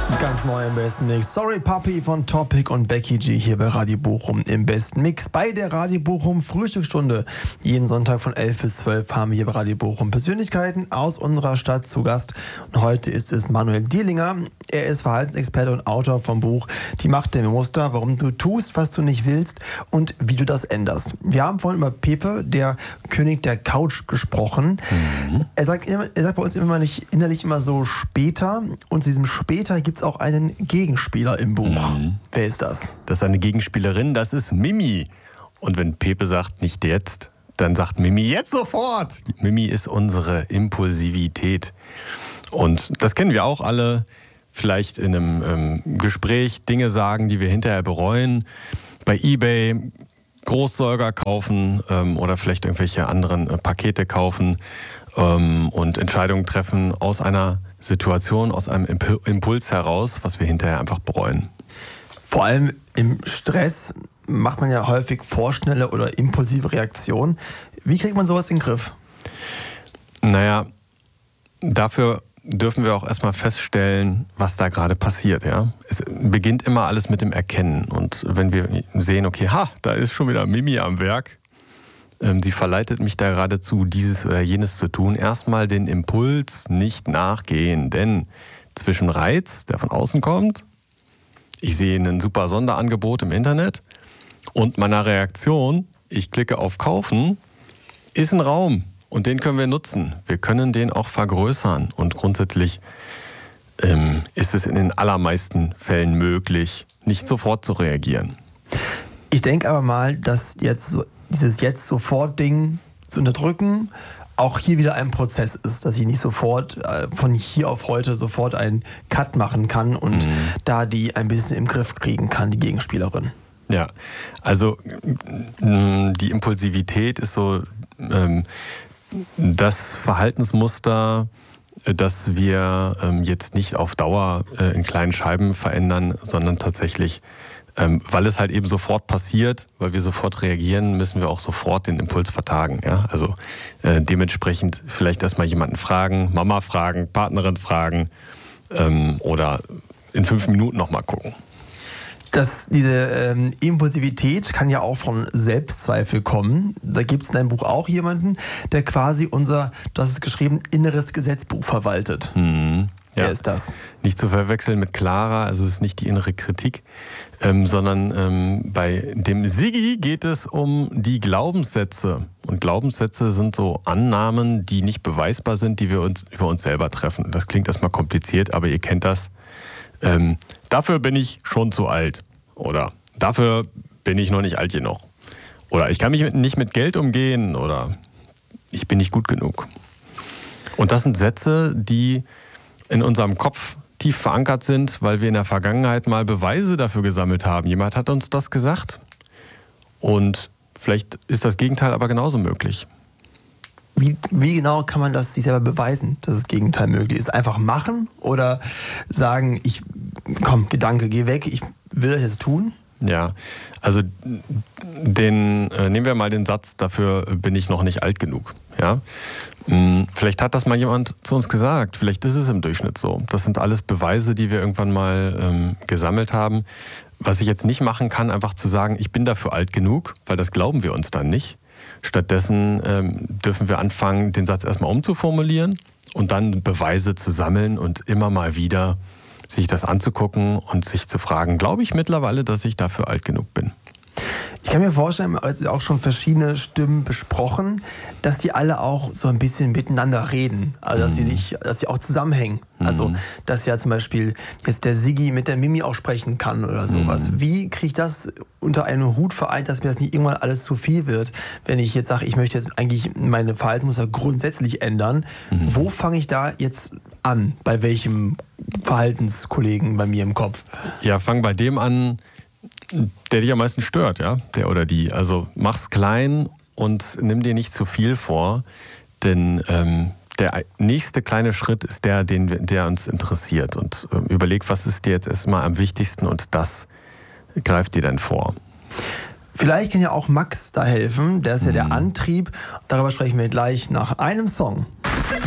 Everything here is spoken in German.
Ganz neu im besten Mix. Sorry Puppy von Topic und Becky G hier bei Radio Bochum im besten Mix. Bei der Radio Bochum Frühstücksstunde. Jeden Sonntag von 11 bis 12 haben wir hier bei Radio Bochum Persönlichkeiten aus unserer Stadt zu Gast. Und heute ist es Manuel Dierlinger. Er ist Verhaltensexperte und Autor vom Buch Die Macht der Muster, warum du tust, was du nicht willst und wie du das änderst. Wir haben vorhin über Pepe, der König der Couch, gesprochen. Er sagt bei uns innerlich immer so später. Und zu diesem später gibt es auch einen Gegenspieler im Buch. Wer ist das? Das ist eine Gegenspielerin, das ist Mimi. Und wenn Pepe sagt, nicht jetzt, dann sagt Mimi jetzt sofort. Mimi ist unsere Impulsivität. Und das kennen wir auch alle. Vielleicht in einem Gespräch Dinge sagen, die wir hinterher bereuen. Bei eBay Großsäuger kaufen oder vielleicht irgendwelche anderen Pakete kaufen und Entscheidungen treffen aus einer Situation, aus einem Impuls heraus, was wir hinterher einfach bereuen. Vor allem im Stress macht man ja häufig vorschnelle oder impulsive Reaktionen. Wie kriegt man sowas in den Griff? Naja, dafür dürfen wir auch erstmal feststellen, was da gerade passiert. Ja? Es beginnt immer alles mit dem Erkennen. Und wenn wir sehen, okay, da ist schon wieder Mimi am Werk, sie verleitet mich da geradezu, dieses oder jenes zu tun, erstmal den Impuls nicht nachgehen. Denn zwischen Reiz, der von außen kommt, ich sehe ein super Sonderangebot im Internet und meiner Reaktion, ich klicke auf Kaufen, ist ein Raum. Und den können wir nutzen. Wir können den auch vergrößern. Und grundsätzlich ist es in den allermeisten Fällen möglich, nicht sofort zu reagieren. Ich denke aber mal, dass dieses Jetzt-Sofort-Ding zu unterdrücken auch hier wieder ein Prozess ist, dass ich nicht sofort von hier auf heute sofort einen Cut machen kann und da die ein bisschen im Griff kriegen kann, die Gegenspielerin. Ja, also die Impulsivität ist so das Verhaltensmuster, das wir jetzt nicht auf Dauer in kleinen Scheiben verändern, sondern tatsächlich, weil es halt eben sofort passiert, weil wir sofort reagieren, müssen wir auch sofort den Impuls vertagen. Ja? Also dementsprechend vielleicht erstmal jemanden fragen, Mama fragen, Partnerin fragen oder in 5 Minuten nochmal gucken. Diese Impulsivität kann ja auch von Selbstzweifel kommen. Da gibt es in deinem Buch auch jemanden, der quasi unser, du hast es geschrieben, inneres Gesetzbuch verwaltet. Wer ist das? Nicht zu verwechseln mit Clara, also es ist nicht die innere Kritik, sondern bei dem Siggi geht es um die Glaubenssätze. Und Glaubenssätze sind so Annahmen, die nicht beweisbar sind, die wir uns über uns selber treffen. Das klingt erstmal kompliziert, aber ihr kennt das. Dafür bin ich schon zu alt. Oder dafür bin ich noch nicht alt genug. Oder ich kann nicht mit Geld umgehen. Oder ich bin nicht gut genug. Und das sind Sätze, die in unserem Kopf tief verankert sind, weil wir in der Vergangenheit mal Beweise dafür gesammelt haben. Jemand hat uns das gesagt. Und vielleicht ist das Gegenteil aber genauso möglich. Wie genau kann man das sich selber beweisen, dass das Gegenteil möglich ist? Einfach machen oder sagen, Gedanke, geh weg, ich will das jetzt tun? Ja, also nehmen wir mal den Satz, dafür bin ich noch nicht alt genug. Ja? Vielleicht hat das mal jemand zu uns gesagt, vielleicht ist es im Durchschnitt so. Das sind alles Beweise, die wir irgendwann mal gesammelt haben. Was ich jetzt nicht machen kann, einfach zu sagen, ich bin dafür alt genug, weil das glauben wir uns dann nicht. Stattdessen dürfen wir anfangen, den Satz erstmal umzuformulieren und dann Beweise zu sammeln und immer mal wieder sich das anzugucken und sich zu fragen, glaube ich mittlerweile, dass ich dafür alt genug bin? Ich kann mir vorstellen, wir haben auch schon verschiedene Stimmen besprochen, dass die alle auch so ein bisschen miteinander reden. Also dass sie auch zusammenhängen. Also dass ja zum Beispiel jetzt der Siggi mit der Mimi auch sprechen kann oder sowas. Wie kriege ich das unter einem Hut vereint, dass mir das nicht irgendwann alles zu viel wird, wenn ich jetzt sage, ich möchte jetzt eigentlich meine Verhaltensmuster grundsätzlich ändern. Wo fange ich da jetzt an? Bei welchem Verhaltenskollegen bei mir im Kopf? Ja, fang bei dem an, der dich am meisten stört, ja, der oder die. Also mach's klein und nimm dir nicht zu viel vor, denn der nächste kleine Schritt ist der uns interessiert. Und überleg, was ist dir jetzt erstmal am wichtigsten und das greift dir dann vor. Vielleicht kann ja auch Max da helfen, der ist ja der Antrieb. Darüber sprechen wir gleich nach einem Song.